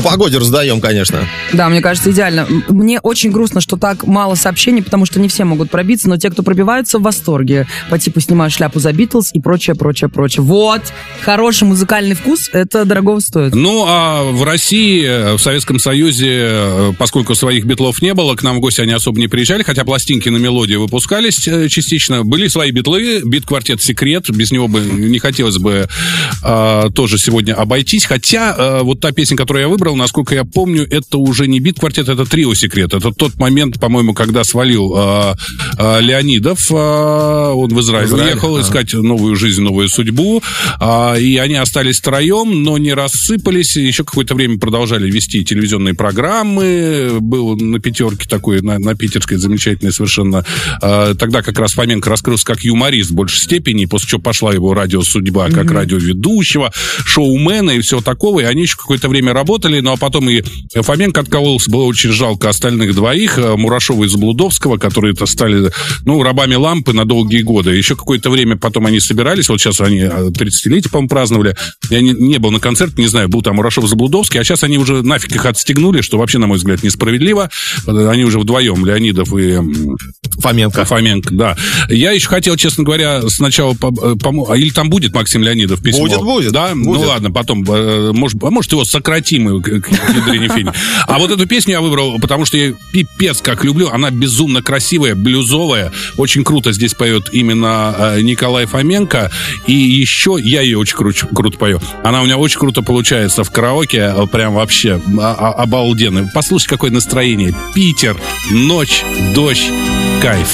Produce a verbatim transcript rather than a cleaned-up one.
По погоде раздаем, конечно. Да, мне кажется, идеально. Мне очень грустно, что так мало сообщений, потому что не все могут пробиться, но те, кто пробиваются, в восторге. По типу «Снимаю шляпу за Битлз» и прочее, прочее, прочее. Вот. Хороший музыкальный вкус, это дорого стоит. Ну, а в России, в Советском Союзе, поскольку своих Битлов не было, к нам в гости они особо не приезжали, хотя пластинки на мелодии выпускались частично. Были свои битлы, бит-квартет «Секрет», без него бы не хотелось бы а, тоже сегодня обойтись. Хотя а, вот та песня, которую я выбрал, насколько я помню, это уже не бит-квартет, это трио «Секрет». Это тот момент, по-моему, когда свалил а, а, Леонидов, а, он в Израиль, в Израиль уехал а. искать новую жизнь, новую судьбу, а, и они остались втроем, но не рассыпались, еще какое-то время продолжали вести телевизионные программы, был на пятерке такой, на, на питерской замечательной совершенно, а, тогда как раз Фоменко раскрылся как юморист в большей степени, после чего пошла его радиосудьба как mm-hmm. радиоведущего, шоумена и всего такого, и они еще какое-то время работали, ну а потом и Фоменко откололся, было очень жалко остальных двоих, Мурашова и Заблудовского, которые -то стали, ну, рабами лампы на долгие годы. Еще какое-то время потом они собирались, вот сейчас они тридцатилетие, по-моему, праздновали, я не, не был на концерте, не знаю, был там Мурашов, Заблудовский, а сейчас они уже нафиг их отстегнули, что вообще, на мой взгляд, несправедливо, они уже вдвоем, Леонидов и Фоменко. Фоменко, да. Я еще хотел, честно говоря, сначала помочь, или там будет Максим Леонидов письмо? Будет, будет. Да? Будет. Ну ладно, потом, может, может его сократим к ядрине фени. А вот эту песню я выбрал, потому что я пипец как люблю, она безумно красивая, блюзовая, очень круто здесь поет именно Николай Фоменко, и еще я ее очень кру- круто пою. Она у меня очень круто получается в караоке, прям вообще обалденно. Послушай, какое настроение. Питер, ночь, дождь, кайф.